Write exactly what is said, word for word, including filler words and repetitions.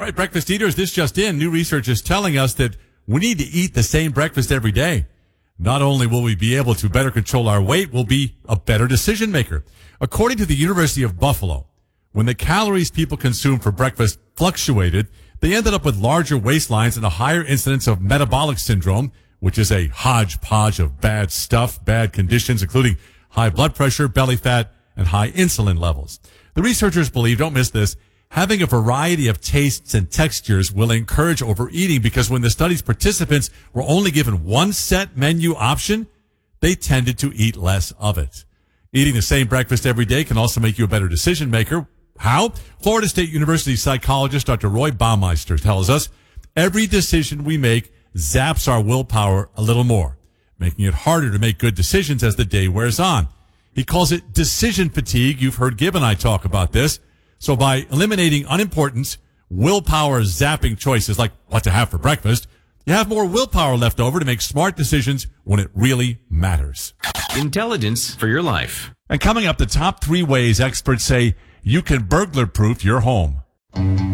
All right, breakfast eaters, this just in. New research is telling us that we need to eat the same breakfast every day. Not only will we be able to better control our weight, we'll be a better decision maker. According to the University of Buffalo, when the calories people consumed for breakfast fluctuated, they ended up with larger waistlines and a higher incidence of metabolic syndrome, which is a hodgepodge of bad stuff, bad conditions, including high blood pressure, belly fat, and high insulin levels. The researchers believe, don't miss this, having a variety of tastes and textures will encourage overeating because when the study's participants were only given one set menu option, they tended to eat less of it. Eating the same breakfast every day can also make you a better decision maker. How? Florida State University psychologist Doctor Roy Baumeister tells us every decision we make zaps our willpower a little more, making it harder to make good decisions as the day wears on. He calls it decision fatigue. You've heard Gibb and I talk about this. So by eliminating unimportant, willpower zapping choices like what to have for breakfast, you have more willpower left over to make smart decisions when it really matters. Intelligence for your life. And coming up, the top three ways experts say you can burglar-proof your home.